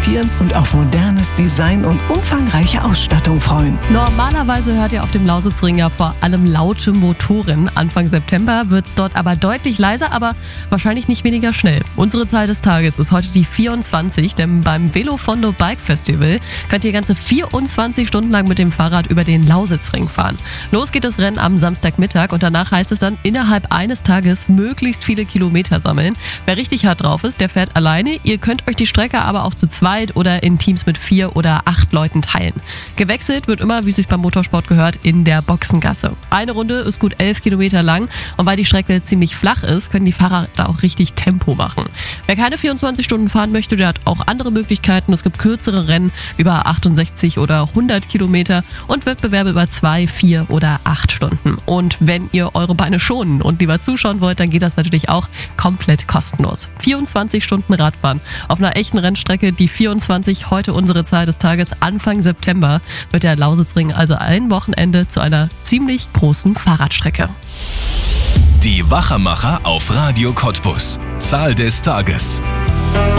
investieren und auf modernes Design und umfangreiche Ausstattung freuen. Normalerweise hört ihr auf dem Lausitzring ja vor allem laute Motoren. Anfang September wird es dort aber deutlich leiser, aber wahrscheinlich nicht weniger schnell. Unsere Zahl des Tages ist heute die 24, denn beim Velofondo Bike Festival könnt ihr ganze 24 Stunden lang mit dem Fahrrad über den Lausitzring fahren. Los geht das Rennen am Samstagmittag und danach heißt es dann innerhalb eines Tages möglichst viele Kilometer sammeln. Wer richtig hart drauf ist, der fährt alleine. Ihr könnt euch die Strecke aber auch zu zweit oder in Teams mit 4 oder 8 Leuten teilen. Gewechselt wird immer, wie es sich beim Motorsport gehört, in der Boxengasse. Eine Runde ist gut 11 Kilometer lang und weil die Strecke ziemlich flach ist, können die Fahrer da auch richtig Tempo machen. Wer keine 24 Stunden fahren möchte, der hat auch andere Möglichkeiten. Es gibt kürzere Rennen über 68 oder 100 Kilometer und Wettbewerbe über 2, 4 oder 8 Stunden. Und wenn ihr eure Beine schonen und lieber zuschauen wollt, dann geht das natürlich auch komplett kostenlos. 24 Stunden Radfahren auf einer echten Rennstrecke, die 24, heute unsere Zahl des Tages. Anfang September wird der Lausitzring also ein Wochenende zu einer ziemlich großen Fahrradstrecke. Die Wachermacher auf Radio Cottbus. Zahl des Tages.